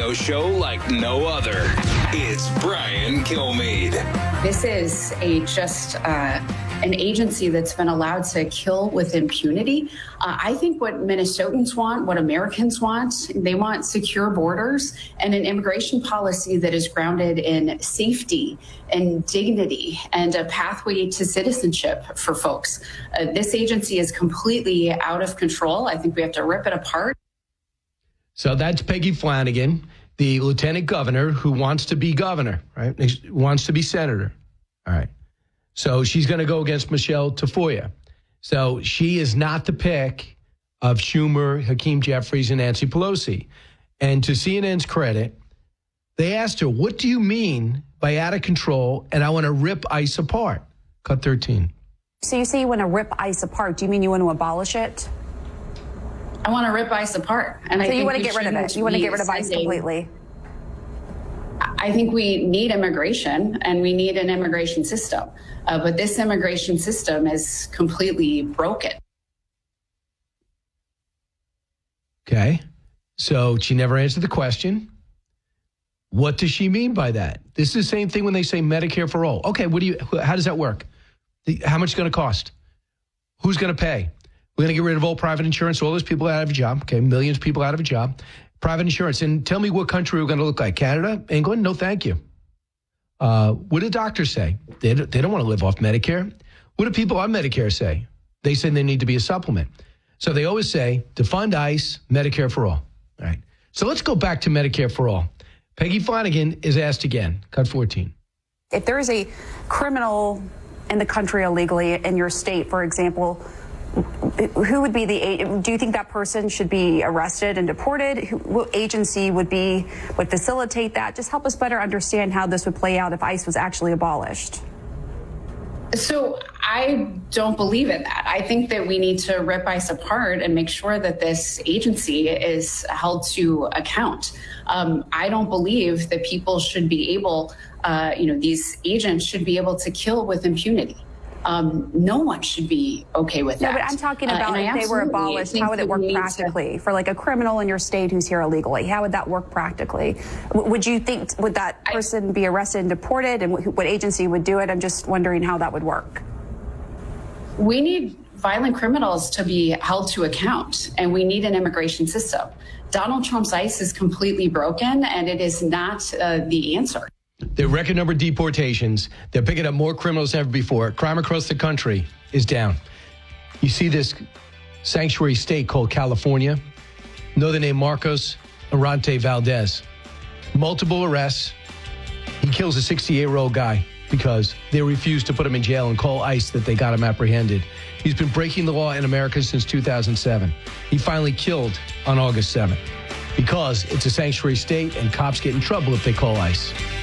radio show like no other. It's Brian Kilmeade. This is an agency that's been allowed to kill with impunity. I think what Minnesotans want, what Americans want, they want secure borders and an immigration policy that is grounded in safety and dignity and a pathway to citizenship for folks. This agency is completely out of control. I think we have to rip it apart. So that's Peggy Flanagan, the lieutenant governor who wants to be governor, right? Wants to be senator. All right. So she's going to go against Michelle Tafoya. So she is not the pick of Schumer, Hakeem Jeffries, and Nancy Pelosi. And to CNN's credit, they asked her, what do you mean by out of control and I want to rip ICE apart? Cut 13. So you say you want to rip ICE apart. Do you mean you want to abolish it? I want to rip ICE apart. And so you want to get rid of it? You want to get rid of ICE completely? I think we need immigration and we need an immigration system. But this immigration system is completely broken. Okay. So she never answered the question. What does she mean by that? This is the same thing when they say Medicare for all. Okay, how does that work? How much is it going to cost? Who's going to pay? We're going to get rid of all private insurance, all those people out of a job. Okay, millions of people out of a job. Private insurance. And tell me what country we're going to look like. Canada? England? No, thank you. What do doctors say? They don't want to live off Medicare. What do people on Medicare say? They say there need to be a supplement. So they always say, defund ICE, Medicare for all. All right. So let's go back to Medicare for all. Peggy Flanagan is asked again. Cut 14. If there is a criminal in the country illegally in your state, for example, who would be do you think that person should be arrested and deported? What agency would facilitate that? Just help us better understand how this would play out if ICE was actually abolished. So I don't believe in that. I think that we need to rip ICE apart and make sure that this agency is held to account. I don't believe that people should be able, these agents should be able to kill with impunity. No one should be okay with that. No, but I'm talking about if they were abolished, how would it work practically for like a criminal in your state who's here illegally? How would that work practically? Would that person be arrested and deported, and what agency would do it? I'm just wondering how that would work. We need violent criminals to be held to account, and we need an immigration system. Donald Trump's ICE is completely broken, and it is not the answer. The record number of deportations, they're picking up more criminals than ever before. Crime across the country is down. You see this sanctuary state called California. Know the name Marcos Arante Valdez. Multiple arrests. He kills a 68-year-old guy because they refused to put him in jail and call ICE that they got him apprehended. He's been breaking the law in America since 2007. He finally killed on August 7th because it's a sanctuary state and cops get in trouble if they call ICE.